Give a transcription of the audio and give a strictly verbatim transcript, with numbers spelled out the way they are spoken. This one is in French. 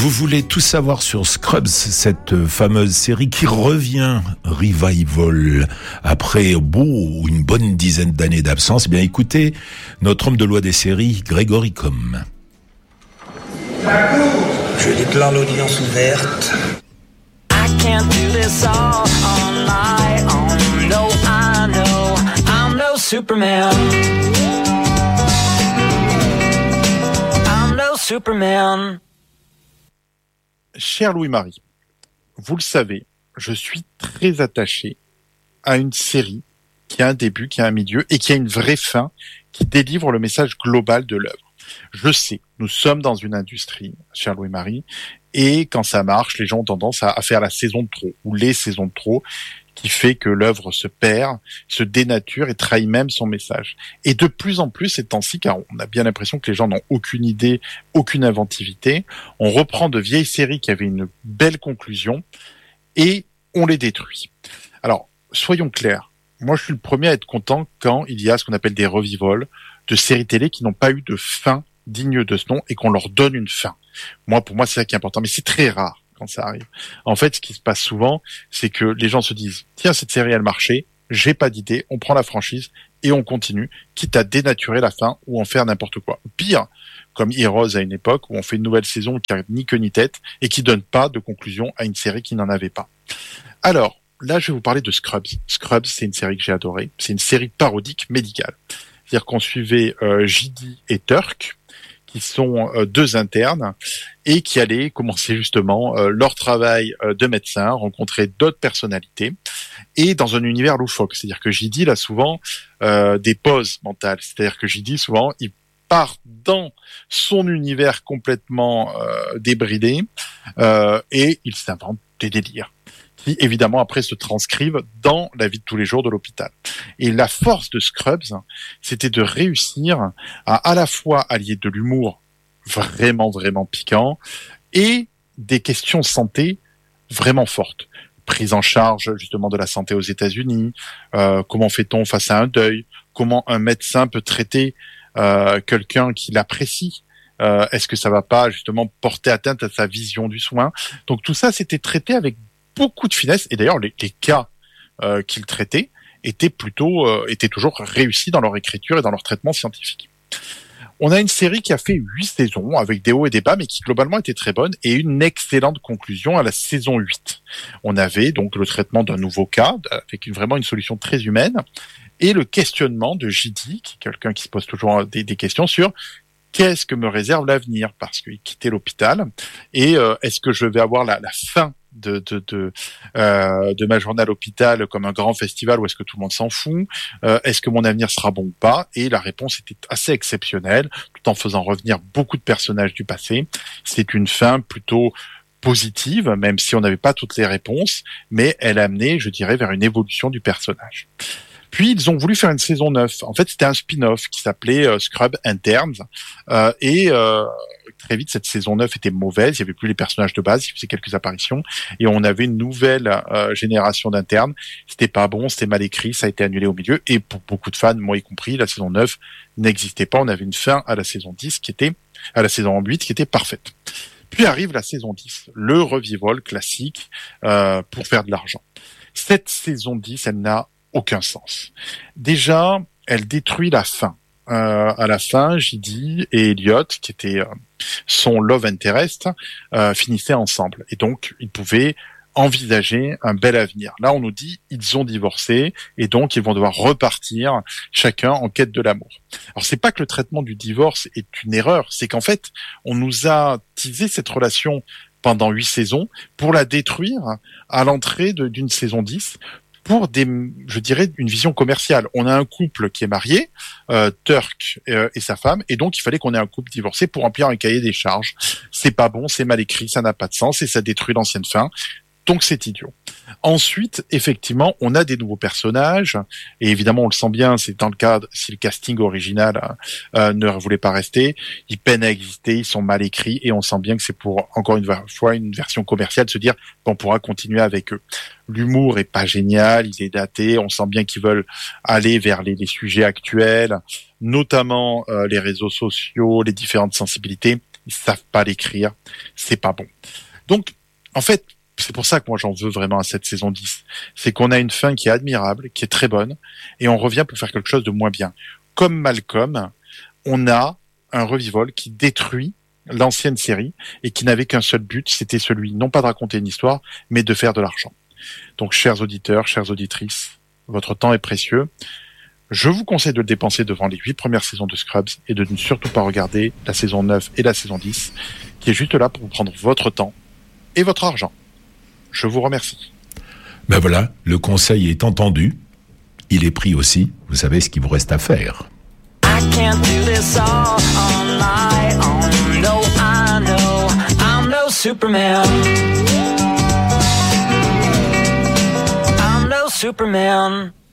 Vous voulez tout savoir sur Scrubs, cette fameuse série qui revient revival après beau, une bonne dizaine d'années d'absence? Eh bien, écoutez notre homme de loi des séries, Grégory Com. Je déclare l'audience ouverte. I can't do this all on my own. No, I know I'm no Superman. I'm no Superman. Cher Louis-Marie, vous le savez, je suis très attaché à une série qui a un début, qui a un milieu et qui a une vraie fin, qui délivre le message global de l'œuvre. Je sais, nous sommes dans une industrie, cher Louis-Marie, et quand ça marche, les gens ont tendance à, à faire la saison de trop, ou les saisons de trop, qui fait que l'œuvre se perd, se dénature et trahit même son message. Et de plus en plus ces temps-ci, car on a bien l'impression que les gens n'ont aucune idée, aucune inventivité, on reprend de vieilles séries qui avaient une belle conclusion et on les détruit. Alors, soyons clairs, moi je suis le premier à être content quand il y a ce qu'on appelle des revivals de séries télé qui n'ont pas eu de fin digne de ce nom et qu'on leur donne une fin. Moi, pour moi, c'est ça qui est important, mais c'est très rare quand ça arrive. En fait, ce qui se passe souvent, c'est que les gens se disent « Tiens, cette série, elle marchait, j'ai pas d'idée, on prend la franchise et on continue, quitte à dénaturer la fin ou en faire n'importe quoi. » Pire, comme Heroes à une époque où on fait une nouvelle saison qui n'a ni queue ni tête et qui donne pas de conclusion à une série qui n'en avait pas. Alors, là, je vais vous parler de Scrubs. Scrubs, c'est une série que j'ai adorée. C'est une série parodique médicale. C'est-à-dire qu'on suivait euh, J D et Turk, qui sont euh, deux internes et qui allaient commencer justement euh, leur travail euh, de médecin, rencontrer d'autres personnalités et dans un univers loufoque. C'est-à-dire que J D, il a souvent euh, des pauses mentales. C'est-à-dire que J D, souvent, il part dans son univers complètement euh, débridé euh, et il s'invente des délires qui, évidemment, après se transcrivent dans la vie de tous les jours de l'hôpital. Et la force de Scrubs, c'était de réussir à à la fois allier de l'humour vraiment, vraiment piquant et des questions santé vraiment fortes. Prise en charge, justement, de la santé aux États-Unis, euh, comment fait-on face à un deuil, comment un médecin peut traiter euh, quelqu'un qui l'apprécie, euh, est-ce que ça va pas, justement, porter atteinte à sa vision du soin. Donc tout ça, c'était traité avec beaucoup de finesse, et d'ailleurs les, les cas euh, qu'ils traitaient étaient plutôt euh, étaient toujours réussis dans leur écriture et dans leur traitement scientifique. On a une série qui a fait huit saisons avec des hauts et des bas, mais qui globalement était très bonne et une excellente conclusion à la saison huit. On avait donc le traitement d'un nouveau cas avec une, vraiment une solution très humaine et le questionnement de J D, qui est quelqu'un qui se pose toujours des, des questions sur qu'est-ce que me réserve l'avenir, parce qu'il quittait l'hôpital et euh, est-ce que je vais avoir la, la fin de de de, euh, de ma journée à l'hôpital comme un grand festival ou est-ce que tout le monde s'en fout, euh, est-ce que mon avenir sera bon ou pas? Et la réponse était assez exceptionnelle, tout en faisant revenir beaucoup de personnages du passé. C'est une fin plutôt positive, même si on n'avait pas toutes les réponses, mais elle amenait, je dirais, vers une évolution du personnage. Puis ils ont voulu faire une saison neuf. En fait, c'était un spin-off qui s'appelait euh, Scrub Interns. Euh, et euh, très vite, cette saison neuf était mauvaise. Il y avait plus les personnages de base. Il faisait quelques apparitions. Et on avait une nouvelle euh, génération d'internes. C'était pas bon, c'était mal écrit. Ça a été annulé au milieu. Et pour beaucoup de fans, moi y compris, la saison neuf n'existait pas. On avait une fin à la saison dix qui était, à la saison huit qui était parfaite. Puis arrive la saison dix, le revival classique euh, pour faire de l'argent. Cette saison dix, elle n'a aucun sens. Déjà, elle détruit la fin. Euh, à la fin, J D et Elliot, qui étaient euh, son love interest, euh, finissaient ensemble. Et donc, ils pouvaient envisager un bel avenir. Là, on nous dit, ils ont divorcé, et donc ils vont devoir repartir, chacun en quête de l'amour. Alors, c'est pas que le traitement du divorce est une erreur, c'est qu'en fait, on nous a teasé cette relation pendant huit saisons pour la détruire à l'entrée de, d'une saison dix, pour des, je dirais, une vision commerciale. On a un couple qui est marié, euh, Turk euh, et sa femme, et donc il fallait qu'on ait un couple divorcé pour remplir un cahier des charges. C'est pas bon, c'est mal écrit, ça n'a pas de sens et ça détruit l'ancienne fin. Donc c'est idiot. Ensuite, effectivement, on a des nouveaux personnages, et évidemment, on le sent bien, c'est dans le cas, si le casting original euh, ne voulait pas rester, ils peinent à exister, ils sont mal écrits, et on sent bien que c'est pour, encore une fois, une version commerciale, de se dire qu'on pourra continuer avec eux. L'humour est pas génial, il est daté, on sent bien qu'ils veulent aller vers les, les sujets actuels, notamment euh, les réseaux sociaux, les différentes sensibilités, ils savent pas l'écrire, c'est pas bon. Donc, en fait, c'est pour ça que moi j'en veux vraiment à cette saison dix. C'est qu'on a une fin qui est admirable, qui est très bonne, et on revient pour faire quelque chose de moins bien. Comme Malcolm, on a un revival qui détruit l'ancienne série et qui n'avait qu'un seul but, c'était celui non pas de raconter une histoire, mais de faire de l'argent. Donc, chers auditeurs, chères auditrices, votre temps est précieux. Je vous conseille de le dépenser devant les huit premières saisons de Scrubs et de ne surtout pas regarder la saison neuf et la saison dix, qui est juste là pour vous prendre votre temps et votre argent. Je vous remercie. Ben voilà, le conseil est entendu. Il est pris aussi. Vous savez ce qu'il vous reste à faire. I can't do this all on my own. No, I know I'm no Superman. I'm no Superman.